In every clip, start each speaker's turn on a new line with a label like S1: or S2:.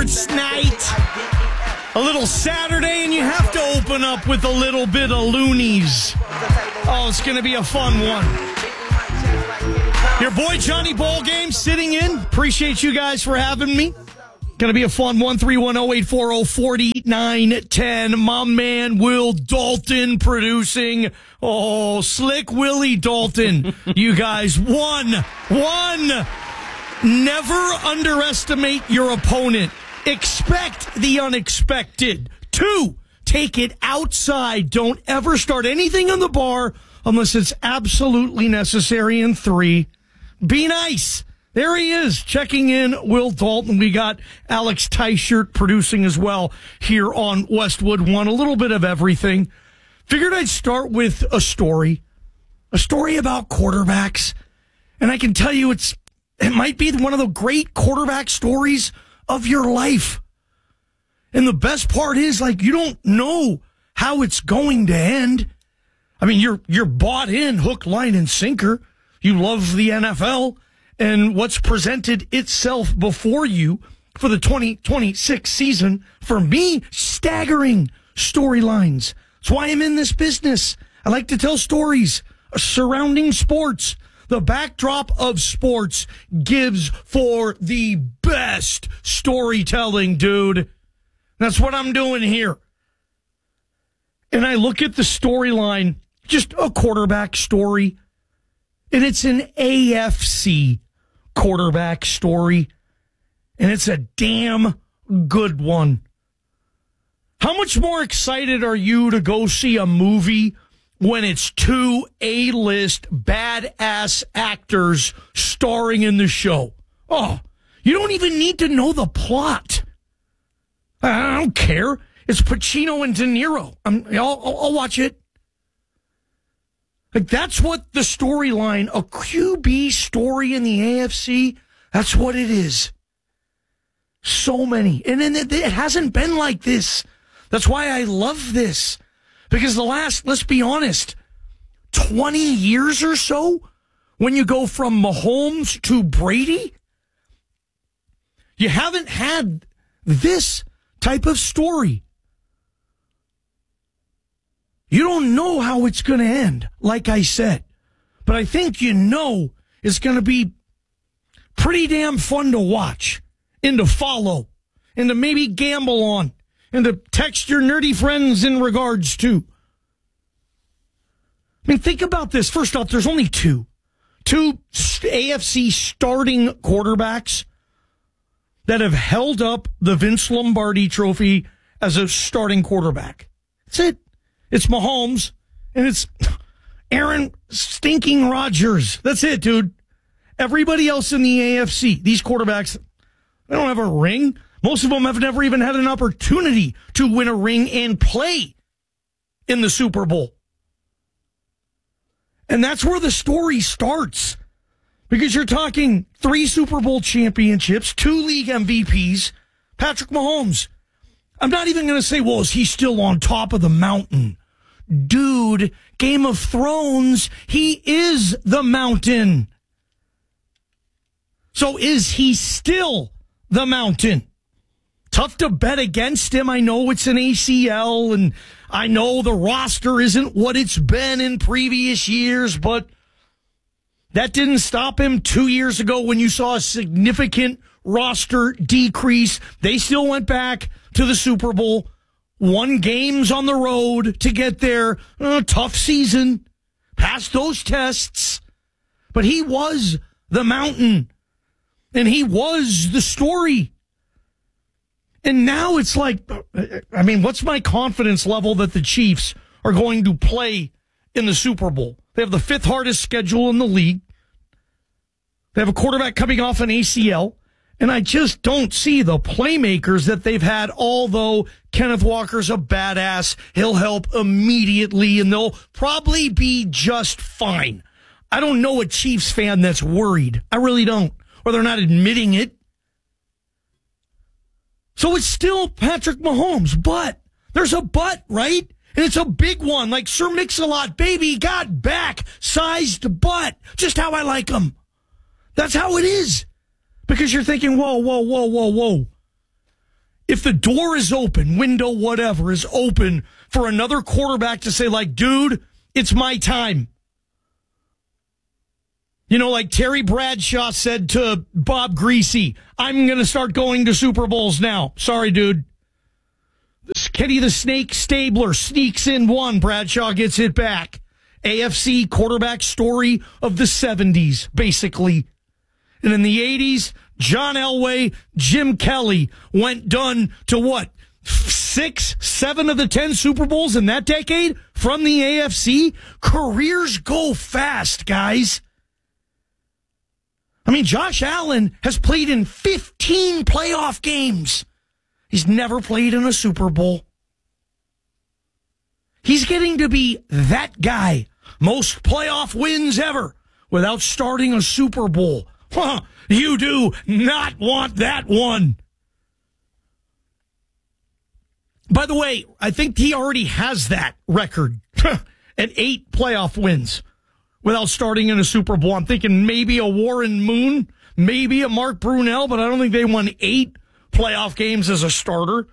S1: sports night. A little Saturday, and you have to open up with a little bit of loonies. Oh, it's going to be a fun one. Your boy Johnny Ballgame sitting in. Appreciate you guys for having me. Going to be a fun one. 310-840-4910. My man Will Dalton producing. Oh, Slick Willie Dalton. You guys, one. Never underestimate your opponent. Expect the unexpected. 2, take it outside. Don't ever start anything on the bar unless it's absolutely necessary. And 3, be nice. There he is, checking in, Will Dalton. We got Alex Teichert producing as well here on Westwood One. A little bit of everything. Figured I'd start with a story about quarterbacks. And I can tell you it might be one of the great quarterback stories of your life. And the best part is, you don't know how it's going to end. I mean, you're bought in hook, line, and sinker. You love the NFL and what's presented itself before you for the 2026 season. For me, staggering storylines. That's why I'm in this business. I like to tell stories surrounding sports. The backdrop of sports gives for the best storytelling, dude. That's what I'm doing here. And I look at the storyline, just a quarterback story, and it's an AFC quarterback story, and it's a damn good one. How much more excited are you to go see a movie when it's 2 A-list badass actors starring in the show? Oh, you don't even need to know the plot. I don't care. It's Pacino and De Niro. I'll watch it. That's what the storyline, a QB story in the AFC, that's what it is. So many. And then it hasn't been like this. That's why I love this. Because the last, let's be honest, 20 years or so, when you go from Mahomes to Brady, you haven't had this type of story. You don't know how it's going to end, like I said. But I think you know it's going to be pretty damn fun to watch and to follow and to maybe gamble on and to text your nerdy friends in regards to. I mean, think about this. First off, there's only two AFC starting quarterbacks that have held up the Vince Lombardi trophy as a starting quarterback. That's it. It's Mahomes, and it's Aaron stinking Rodgers. That's it, dude. Everybody else in the AFC, these quarterbacks, they don't have a ring. Most of them have never even had an opportunity to win a ring and play in the Super Bowl. And that's where the story starts. Because you're talking 3 Super Bowl championships, 2 league MVPs, Patrick Mahomes. I'm not even going to say, well, is he still on top of the mountain? Dude, Game of Thrones, he is the mountain. So is he still the mountain? Tough to bet against him. I know it's an ACL, and I know the roster isn't what it's been in previous years, but that didn't stop him 2 years ago when you saw a significant roster decrease. They still went back to the Super Bowl, won games on the road to get there. Tough season, passed those tests, but he was the mountain, and he was the story. And now it's like, I mean, what's my confidence level that the Chiefs are going to play in the Super Bowl? They have the 5th hardest schedule in the league. They have a quarterback coming off an ACL. And I just don't see the playmakers that they've had, although Kenneth Walker's a badass. He'll help immediately, and they'll probably be just fine. I don't know a Chiefs fan that's worried. I really don't. Or they're not admitting it. So it's still Patrick Mahomes, but there's a but, right? And it's a big one, like Sir Mix-a-Lot, baby, got back, sized butt, just how I like him. That's how it is. Because you're thinking, whoa. if the door is open, window, whatever, is open for another quarterback to say, like, dude, it's my time. You know, like Terry Bradshaw said to Bob Greasy, I'm going to start going to Super Bowls now. Sorry, dude. Kenny the Snake Stabler sneaks in one. Bradshaw gets it back. AFC quarterback story of the 70s, basically. And in the 80s, John Elway, Jim Kelly went done to what? 6, 7 of the 10 Super Bowls in that decade from the AFC? Careers go fast, guys. I mean, Josh Allen has played in 15 playoff games. He's never played in a Super Bowl. He's getting to be that guy. Most playoff wins ever without starting a Super Bowl. Huh, you do not want that one. By the way, I think he already has that record at 8 playoff wins without starting in a Super Bowl. I'm thinking maybe a Warren Moon, maybe a Mark Brunell, but I don't think they won 8 playoff games as a starter.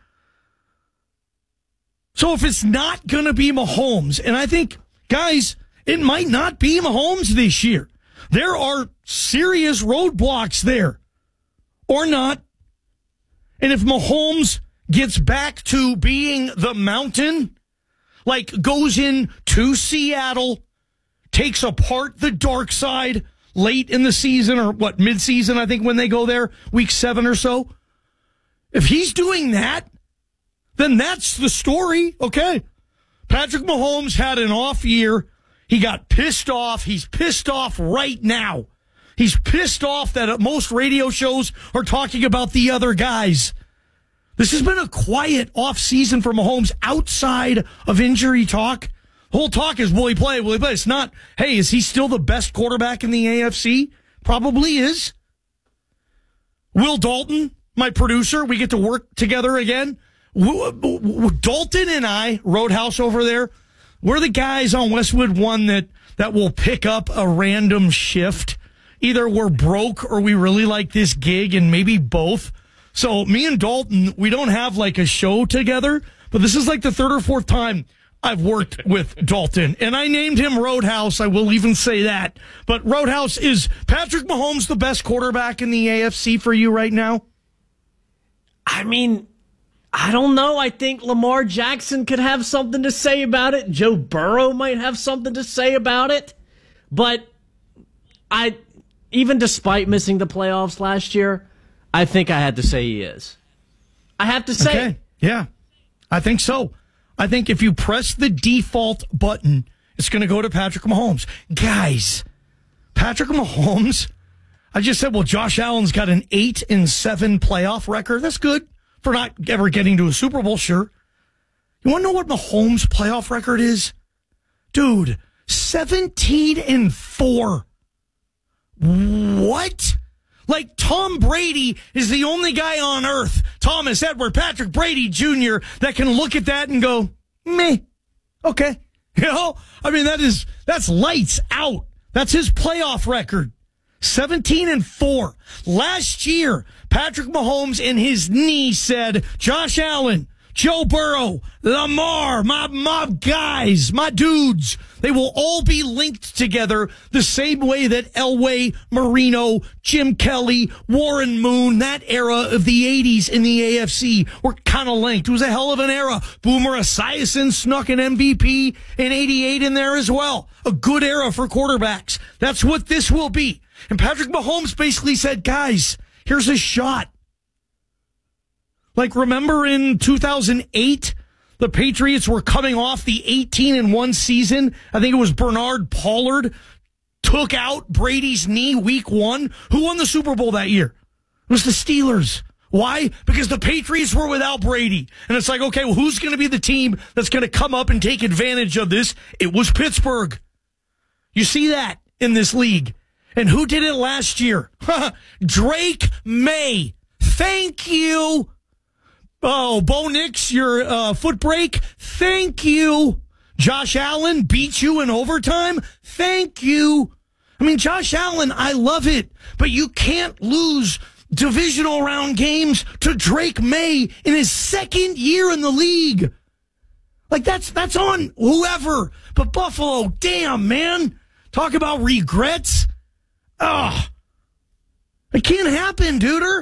S1: So if it's not going to be Mahomes, and I think, guys, it might not be Mahomes this year. There are serious roadblocks there. Or not. And if Mahomes gets back to being the mountain, like goes in to Seattle, takes apart the dark side late in the season, or what, mid-season, I think, when they go there, week 7 or so. If he's doing that, then that's the story, okay? Patrick Mahomes had an off year. He got pissed off. He's pissed off right now. He's pissed off that most radio shows are talking about the other guys. This has been a quiet off season for Mahomes outside of injury talk. The whole talk is, will he play? Will he play? It's not, hey, is he still the best quarterback in the AFC? Probably is. Will Dalton, my producer, we get to work together again. Dalton and I, Roadhouse over there, we're the guys on Westwood One that will pick up a random shift. Either we're broke or we really like this gig, and maybe both. So me and Dalton, we don't have like a show together, but this is like the 3rd or 4th time I've worked with Dalton. And I named him Roadhouse. I will even say that. But Roadhouse, is Patrick Mahomes the best quarterback in the AFC for you right now?
S2: I mean, I don't know. I think Lamar Jackson could have something to say about it. Joe Burrow might have something to say about it. But even despite missing the playoffs last year, I think I had to say he is. I have to say.
S1: Okay. Yeah, I think so. I think if you press the default button, it's going to go to Patrick Mahomes. Guys, Patrick Mahomes, I just said, well, Josh Allen's got an 8-7 playoff record. That's good for not ever getting to a Super Bowl, sure. You want to know what Mahomes' playoff record is? Dude, 17-4. What? Like, Tom Brady is the only guy on earth, Thomas Edward Patrick Brady Jr., that can look at that and go, meh, okay. You know, I mean, that's lights out. That's his playoff record. 17-4. Last year, Patrick Mahomes in his knee said, Josh Allen, Joe Burrow, Lamar, my guys, my dudes, they will all be linked together the same way that Elway, Marino, Jim Kelly, Warren Moon, that era of the 80s in the AFC were kind of linked. It was a hell of an era. Boomer Esiason snuck an MVP in 88 in there as well. A good era for quarterbacks. That's what this will be. And Patrick Mahomes basically said, guys, here's a shot. Like, remember in 2008, the Patriots were coming off the 18-1 season. I think it was Bernard Pollard took out Brady's knee week 1. Who won the Super Bowl that year? It was the Steelers. Why? Because the Patriots were without Brady. And it's like, okay, well, who's going to be the team that's going to come up and take advantage of this? It was Pittsburgh. You see that in this league. And who did it last year? Drake May. Thank you. Oh, Bo Nix, your foot break. Thank you. Josh Allen beat you in overtime. Thank you. I mean, Josh Allen, I love it, but you can't lose divisional round games to Drake May in his second year in the league. Like, that's on whoever. But Buffalo, damn, man. Talk about regrets. Ugh. It can't happen, duder.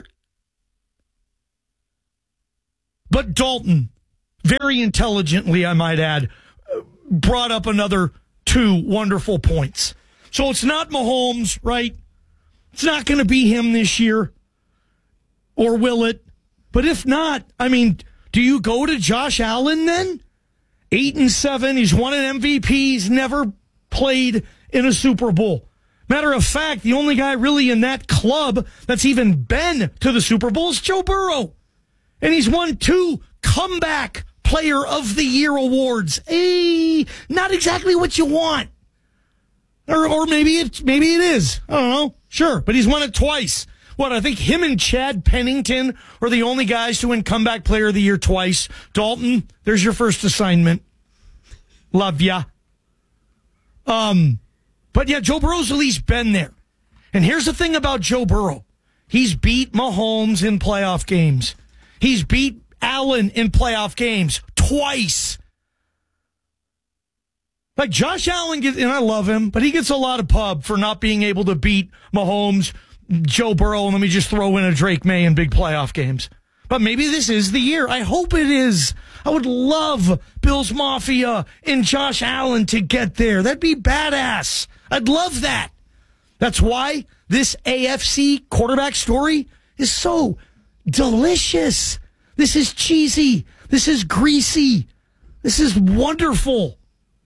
S1: But Dalton, very intelligently, I might add, brought up another 2 wonderful points. So it's not Mahomes, right? It's not going to be him this year. Or will it? But if not, I mean, do you go to Josh Allen then? 8-7. He's won an MVP. He's never played in a Super Bowl. Matter of fact, the only guy really in that club that's even been to the Super Bowl is Joe Burrow. And he's won 2 comeback player of the year awards. Not exactly what you want. Or maybe it is. I don't know. Sure. But he's won it twice. What, I think him and Chad Pennington are the only guys to win comeback player of the year twice. Dalton, there's your first assignment. Love ya. But yeah, Joe Burrow's at least been there. And here's the thing about Joe Burrow. He's beat Mahomes in playoff games. He's beat Allen in playoff games twice. Like Josh Allen gets, and I love him, but he gets a lot of pub for not being able to beat Mahomes, Joe Burrow, and let me just throw in a Drake May in big playoff games. But maybe this is the year. I hope it is. I would love Bills Mafia and Josh Allen to get there. That'd be badass. I'd love that. That's why this AFC quarterback story is so delicious. This is cheesy. This is greasy. This is wonderful.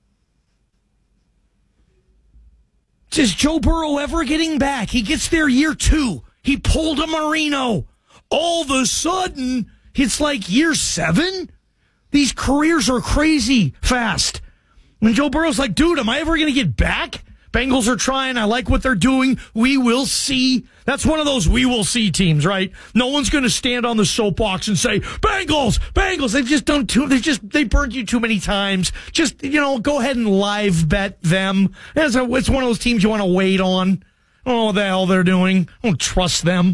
S1: Is Joe Burrow ever getting back? He gets there year 2. He pulled a Marino. All of a sudden, it's like year 7. These careers are crazy fast. When Joe Burrow's like, dude, am I ever going to get back? Bengals are trying. I like what they're doing. We will see. That's one of those we will see teams, right? No one's going to stand on the soapbox and say, Bengals. They've just done they burned you too many times. Just, go ahead and live bet them. It's one of those teams you want to wait on. I don't know what the hell they're doing. I don't trust them.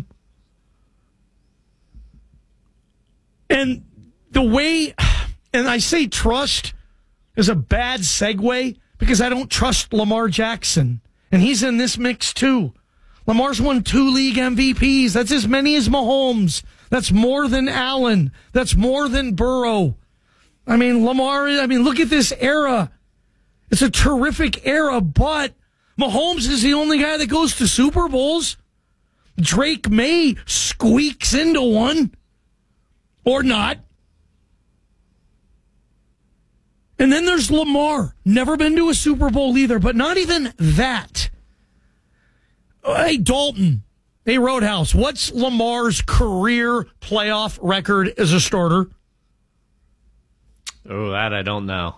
S1: And the way, and I say trust is a bad segue because I don't trust Lamar Jackson. And he's in this mix too. Lamar's won 2 league MVPs. That's as many as Mahomes. That's more than Allen. That's more than Burrow. Lamar, look at this era. It's a terrific era, but Mahomes is the only guy that goes to Super Bowls. Drake May squeaks into one. Or not. And then there's Lamar. Never been to a Super Bowl either, but not even that. Hey, Dalton. Hey, Roadhouse. What's Lamar's career playoff record as a starter?
S2: Oh, that I don't know.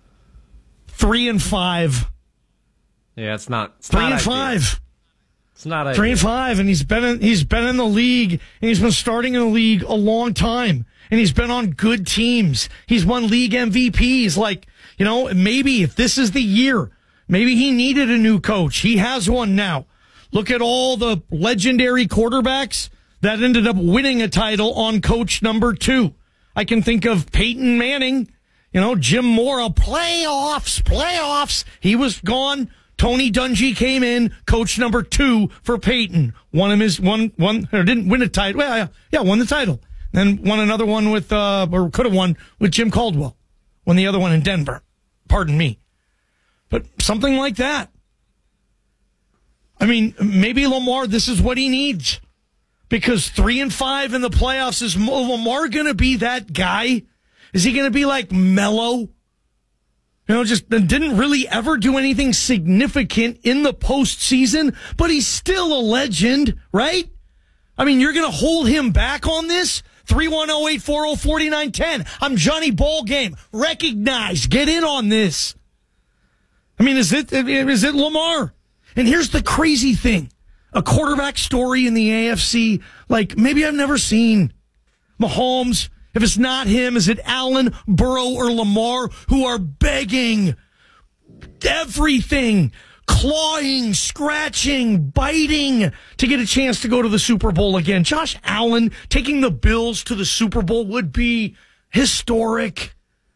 S1: 3-5.
S2: Yeah, it's not.
S1: 3-5.
S2: It's not
S1: 3-5, and he's been in the league, and he's been starting in the league a long time, and he's been on good teams. He's won league MVPs. Like, maybe if this is the year, maybe he needed a new coach. He has one now. Look at all the legendary quarterbacks that ended up winning a title on coach number 2. I can think of Peyton Manning, Jim Mora, playoffs. He was gone. Tony Dungy came in, coach number 2 for Peyton. Didn't win a title. Well, yeah, won the title. Then won another one or could have won with Jim Caldwell. Won the other one in Denver. Pardon me. But something like that. Maybe Lamar, this is what he needs. Because 3-5 in the playoffs, is Lamar going to be that guy? Is he going to be like Melo? Just didn't really ever do anything significant in the postseason, but he's still a legend, right? You're going to hold him back on this? 310-840-4910. I'm Johnny Ballgame. Recognize. Get in on this. Is it Lamar? And here's the crazy thing. A quarterback story in the AFC, like maybe I've never seen. Mahomes. If it's not him, is it Allen, Burrow, or Lamar who are begging everything clawing, scratching, biting to get a chance to go to the Super Bowl again. Josh Allen taking the Bills to the Super Bowl would be historic.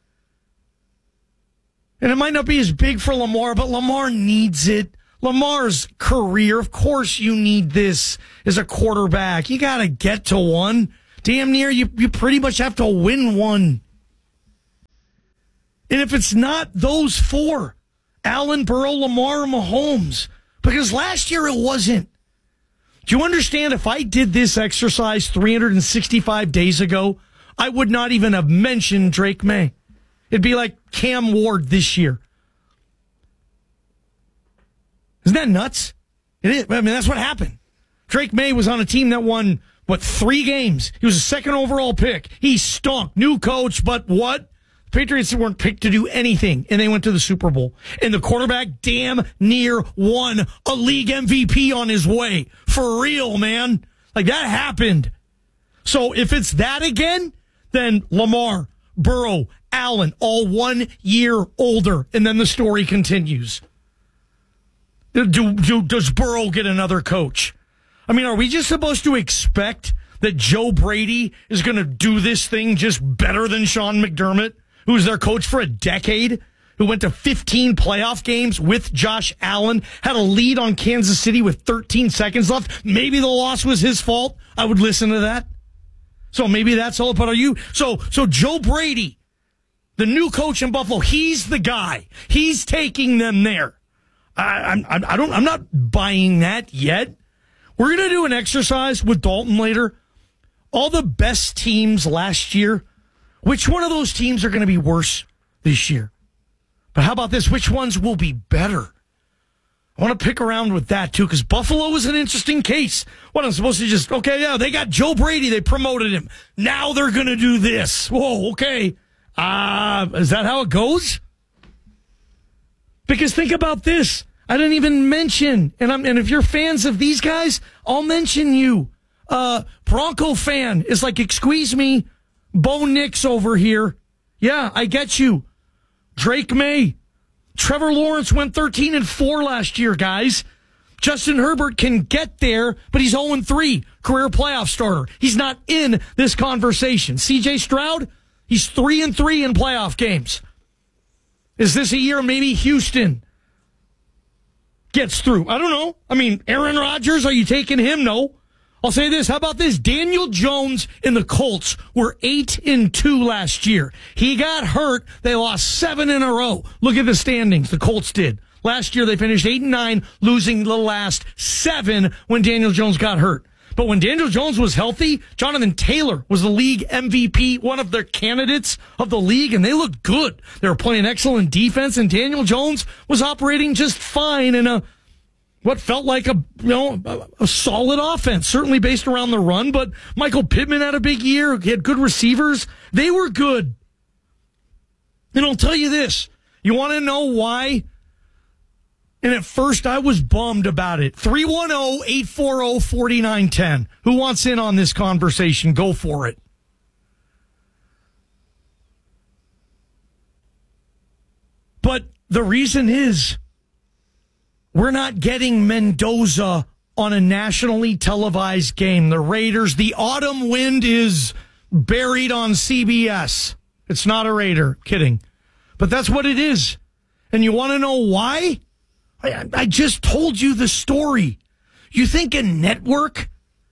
S1: And it might not be as big for Lamar, but Lamar needs it. Lamar's career, of course you need this as a quarterback. You got to get to one. Damn near, you pretty much have to win one. And if it's not those four, Allen, Burrow, Lamar, Mahomes, because last year it wasn't. Do you understand if I did this exercise 365 days ago, I would not even have mentioned Drake May. It'd be like Cam Ward this year. Isn't that nuts? It is. I mean, that's what happened. Drake May was on a team that won, 3 games? He was a second overall pick. He stunk. New coach, but what? The Patriots weren't picked to do anything, and they went to the Super Bowl. And the quarterback damn near won a league MVP on his way. For real, man. Like, that happened. So if it's that again, then Lamar, Burrow, Allen, all 1 year older, and then the story continues. Does Burrow get another coach? I mean, are we just supposed to expect that Joe Brady is going to do this thing just better than Sean McDermott, who was their coach for a decade, who went to 15 playoff games with Josh Allen, had a lead on Kansas City with 13 seconds left? Maybe the loss was his fault. I would listen to that. So maybe that's all. But are you? So Joe Brady, the new coach in Buffalo, he's the guy. He's taking them there. I'm not buying that yet. We're going to do an exercise with Dalton later. All the best teams last year, which one of those teams are going to be worse this year? But how about this? Which ones will be better? I want to pick around with that too, because Buffalo was an interesting case. What, I'm supposed to just, okay, yeah, they got Joe Brady, they promoted him. Now they're going to do this. Whoa, okay. Is that how it goes? Because think about this. I didn't even mention, and if you're fans of these guys, I'll mention you. Bronco fan is like, excuse me, Bo Nix over here. Yeah, I get you. Drake May. Trevor Lawrence went 13-4 last year, guys. Justin Herbert can get there, but he's 0-3, career playoff starter. He's not in this conversation. CJ Stroud, he's 3-3 in playoff games. Is this a year maybe Houston gets through? I don't know. I mean, Aaron Rodgers, are you taking him? No. I'll say this. How about this? Daniel Jones and the Colts were 8-2 last year. He got hurt. They lost 7 in a row. Look at the standings. The Colts did. Last year, they finished 8-9, losing the last 7 when Daniel Jones got hurt. But when Daniel Jones was healthy, Jonathan Taylor was the league MVP, one of their candidates of the league, and they looked good. They were playing excellent defense, and Daniel Jones was operating just fine in what felt like a solid offense, certainly based around the run. But Michael Pittman had a big year. He had good receivers. They were good. And I'll tell you this. You want to know why? And at first, I was bummed about it. 310-840-4910. Who wants in on this conversation? Go for it. But the reason is we're not getting Mendoza on a nationally televised game. The Raiders, the autumn wind is buried on CBS. It's not a Raider. Kidding. But that's what it is. And you want to know why? I just told you the story. You think a network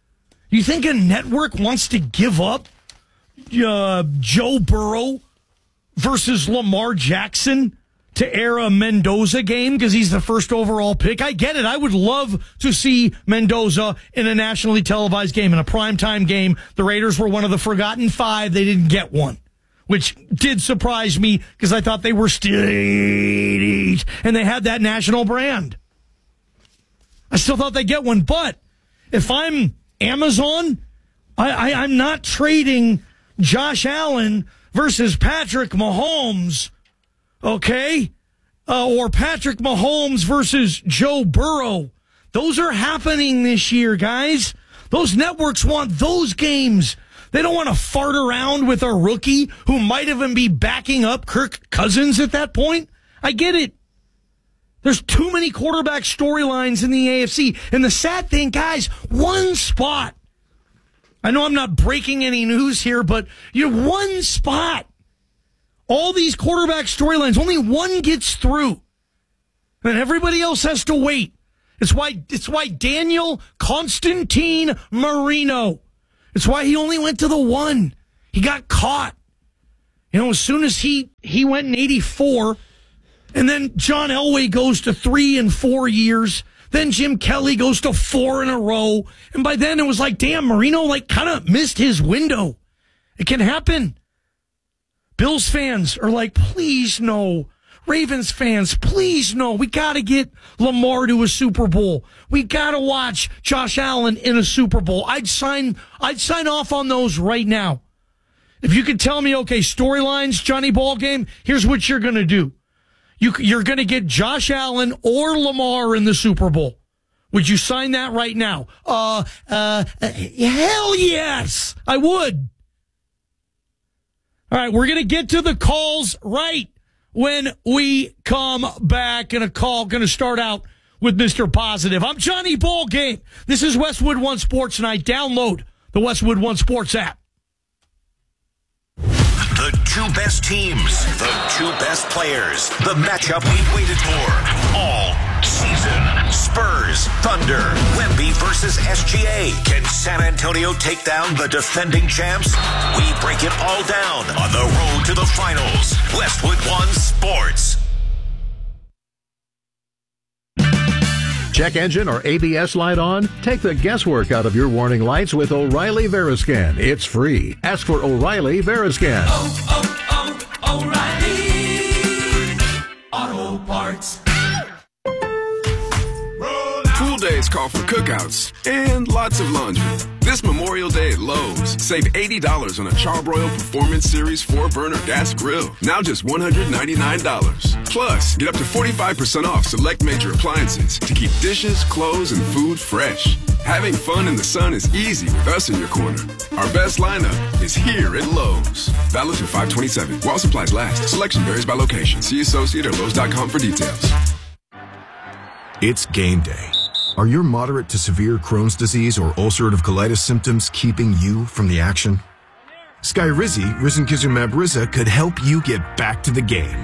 S1: wants to give up Joe Burrow versus Lamar Jackson to air a Mendoza game because he's the first overall pick? I get it. I would love to see Mendoza in a nationally televised game, in a primetime game. The Raiders were one of the forgotten 5. They didn't get one, which did surprise me because I thought they were still 80s and they had that national brand. I still thought they'd get one. But if I'm Amazon, I'm not trading Josh Allen versus Patrick Mahomes, okay? Or Patrick Mahomes versus Joe Burrow. Those are happening this year, guys. Those networks want those games. They don't want to fart around with a rookie who might even be backing up Kirk Cousins at that point. I get it. There's too many quarterback storylines in the AFC. And the sad thing, guys, one spot. I know I'm not breaking any news here, but you have one spot. All these quarterback storylines, only one gets through. And everybody else has to wait. It's why Daniel Constantine Marino. It's why he only went to the one. He got caught. As soon as he went in 84, and then John Elway goes to 3 and 4 years. Then Jim Kelly goes to 4 in a row. And by then it was like, damn, Marino kind of missed his window. It can happen. Bills fans are like, please no. Ravens fans, please no. We got to get Lamar to a Super Bowl. We got to watch Josh Allen in a Super Bowl. I'd sign off on those right now. If you could tell me, okay, storylines, Johnny Ballgame, here's what you're going to do. You're going to get Josh Allen or Lamar in the Super Bowl. Would you sign that right now? Hell yes, I would. All right, we're going to get to the calls right when we come back. And a call going to start out with Mr. Positive. I'm Johnny Ballgame. This is Westwood One Sports Night. Download the Westwood One Sports app.
S3: The two best teams, the two best players, the matchup we've waited for all season. Spurs, Thunder, Wemby versus SGA. Can San Antonio take down the defending champs? We break it all down on the road to the finals. Westwood One Sports.
S4: Check engine or ABS light on? Take the guesswork out of your warning lights with O'Reilly Veriscan. It's free. Ask for O'Reilly Veriscan.
S5: O'Reilly Auto Parts. Pool days call for cookouts and lots of laundry. This Memorial Day at Lowe's, save $80 on a Charbroil Performance Series 4-burner gas grill. Now just $199. Plus, get up to 45% off select major appliances to keep dishes, clothes, and food fresh. Having fun in the sun is easy with us in your corner. Our best lineup is here at Lowe's. Valid through 5/27. While supplies last. Selection varies by location. See associate or Lowe's.com for details.
S6: It's game day. Are your moderate to severe Crohn's disease or ulcerative colitis symptoms keeping you from the action? Skyrizi, risankizumab Riza, could help you get back to the game.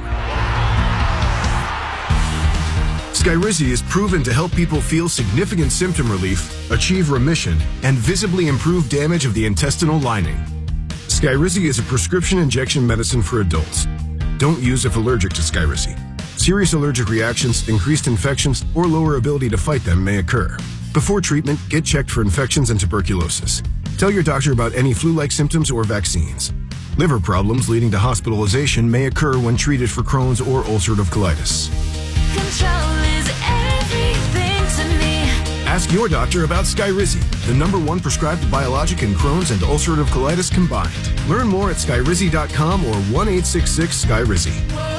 S6: Skyrizi is proven to help people feel significant symptom relief, achieve remission, and visibly improve damage of the intestinal lining. Skyrizi is a prescription injection medicine for adults. Don't use if allergic to Skyrizi. Serious allergic reactions, increased infections, or lower ability to fight them may occur. Before treatment, get checked for infections and tuberculosis. Tell your doctor about any flu-like symptoms or vaccines. Liver problems leading to hospitalization may occur when treated for Crohn's or ulcerative colitis.
S7: Control is everything to me.
S6: Ask your doctor about Skyrizi, the #1 prescribed biologic in Crohn's and ulcerative colitis combined. Learn more at skyrizi.com or 1-866-SKYRIZI.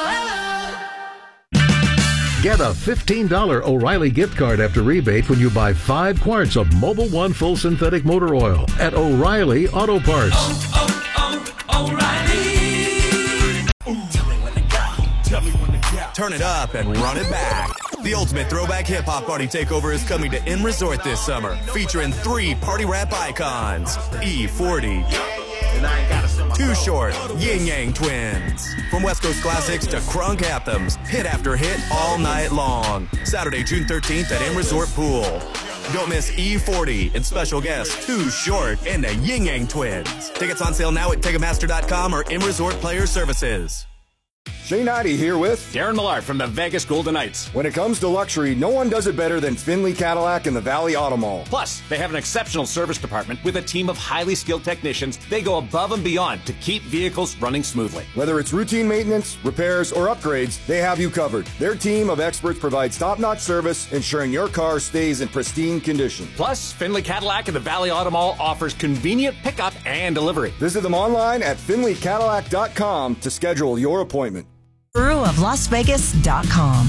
S4: Get a $15 O'Reilly gift card after rebate when you buy 5 quarts of Mobil 1 full synthetic motor oil at O'Reilly Auto Parts.
S5: O'Reilly.
S8: Tell me when to go. Tell me when to go. Turn it up and run it back. The ultimate throwback hip-hop party takeover is coming to M Resort this summer, featuring 3 party rap icons, E40, Too Short, Yin Yang Twins. From West Coast classics to crunk anthems, hit after hit all night long. Saturday, June 13th at M Resort Pool. Don't miss E40 and special guests Too Short and the Yin Yang Twins. Tickets on sale now at Ticketmaster.com or M Resort Player Services.
S9: Shane Ivey here with
S10: Darren Millard from the Vegas Golden Knights.
S9: When it comes to luxury, no one does it better than Finley Cadillac and the Valley Auto Mall.
S10: Plus, they have an exceptional service department with a team of highly skilled technicians. They go above and beyond to keep vehicles running smoothly.
S9: Whether it's routine maintenance, repairs, or upgrades, they have you covered. Their team of experts provides top-notch service, ensuring your car stays in pristine condition.
S10: Plus, Finley Cadillac and the Valley Auto Mall offers convenient pickup and delivery.
S9: Visit them online at finleycadillac.com to schedule your appointment.
S11: BrewofLasVegas.com.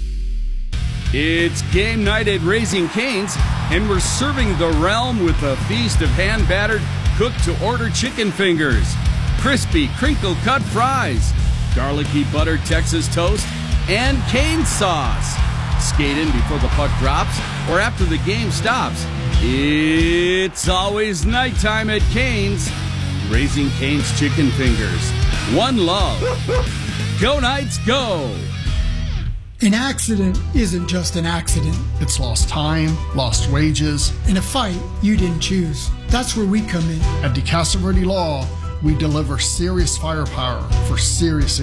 S12: It's game night at Raising Cane's, and we're serving the realm with a feast of hand-battered, cooked-to-order chicken fingers, crispy, crinkle-cut fries, garlicky buttered Texas toast, and cane sauce. Skate in before the puck drops or after the game stops. It's always nighttime at Cane's. Raising Cane's chicken fingers. One love. Go Knights, go!
S11: An accident isn't just an accident. It's lost time, lost wages, and a fight you didn't choose. That's where we come in. At DeCastro Verde Law, we deliver serious firepower for serious